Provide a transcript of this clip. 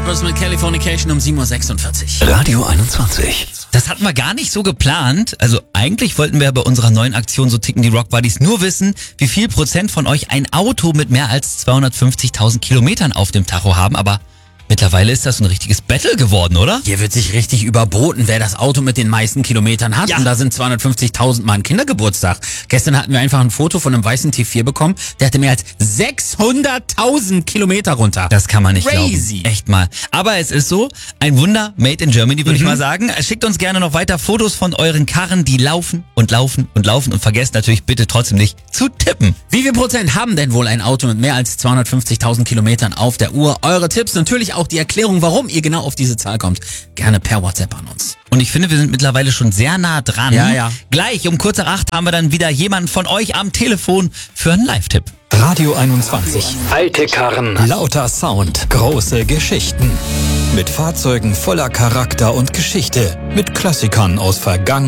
Peppers mit Californication um 7:46 Uhr. Radio 21. Das hatten wir gar nicht so geplant. Also eigentlich wollten wir bei unserer neuen Aktion So ticken die Rock Buddies nur wissen, wie viel Prozent von euch ein Auto mit mehr als 250.000 Kilometern auf dem Tacho haben. Aber mittlerweile ist das ein richtiges Battle geworden, oder? Hier wird sich richtig überboten, wer das Auto mit den meisten Kilometern hat. Ja. Und da sind 250.000 Mal ein Kindergeburtstag. Gestern hatten wir einfach ein Foto von einem weißen T4 bekommen. Der hatte mehr als 600.000 Kilometer runter. Das kann man nicht Crazy. glauben. Echt mal. Aber es ist so, ein Wunder made in Germany, würde ich mal sagen. Schickt uns gerne noch weiter Fotos von euren Karren, die laufen und laufen und laufen. Und vergesst natürlich bitte trotzdem nicht zu tippen. Wie viel Prozent haben denn wohl ein Auto mit mehr als 250.000 Kilometern auf der Uhr? Eure Tipps, natürlich auch die Erklärung, warum ihr genau auf diese Zahl kommt. Gerne per WhatsApp an uns. Und ich finde, wir sind mittlerweile schon sehr nah dran. Ja. Gleich um kurz nach 8 haben wir dann wieder jemanden von euch am Telefon für einen Live-Tipp. Radio 21. Alte Karren. Lauter Sound. Große Geschichten. Mit Fahrzeugen voller Charakter und Geschichte. Mit Klassikern aus Vergangenheit.